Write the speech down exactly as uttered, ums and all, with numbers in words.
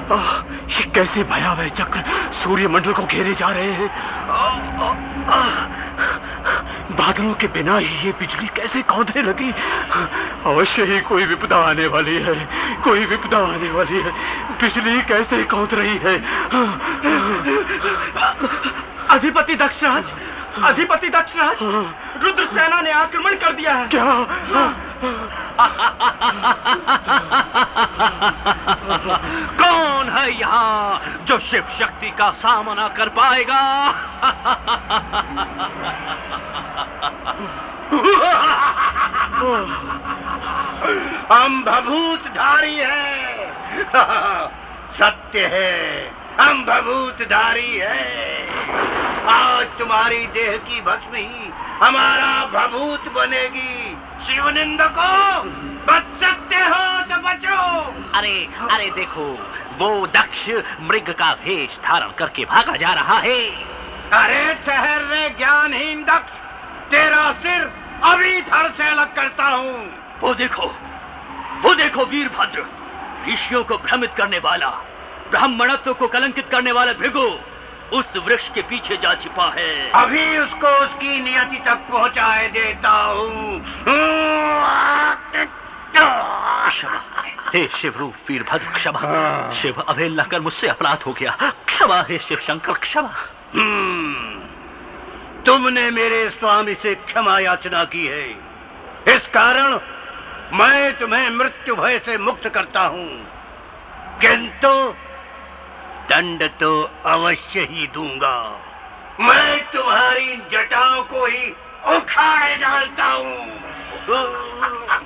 आह, ये कैसे भयावह चक्र सूर्यमंडल को घेरे जा रहे हैं। आह, आह, आह, बादलों के बिना ही ये बिजली कैसे कौंधने लगी। अवश्य ही कोई विपदा आने वाली है, कोई विपदा आने वाली है। बिजली कैसे कौंध रही है। अधिपति दक्षराज, अधिपति दक्षराज, रुद्रसेना ने आक्रमण कर दिया है। क्या? कौन है यहाँ जो शिव शक्ति का सामना कर पाएगा? हम भभूतधारी हैं। सत्य है, हम भभूतधारी हैं। आज तुम्हारी देह की भस्म ही हमारा भभूत बनेगी। शिवनिंदको, बच सकते हो तो बचो। अरे अरे देखो, वो दक्ष मृग का वेश धारण करके भागा जा रहा है। अरे ठहर ज्ञानहीन दक्ष, तेरा सिर अभी धड़ से अलग करता हूँ। वो देखो, वो देखो वीरभद्र, ऋषियों को भ्रमित करने वाला, ब्राह्मणत्व को कलंकित करने वाला भृगु उस वृक्ष के पीछे जा छिपा है। अभी उसको उसकी नियति तक पहुंचाए देता हूँ। क्षमा, हे शिवरूप वीरभद्र क्षमा। शिव, अवहेलना कर मुझसे अपराध हो गया। क्षमा हे शिव शंकर, क्षमा। हम्म, तुमने मेरे स्वामी से क्षमा याचना की है, इस कारण मैं तुम्हें मृत्यु भय से मुक्त करता हूँ, किंतु दंड तो अवश्य ही दूंगा। मैं तुम्हारी जटाओं को ही उखाड़े डालता हूँ।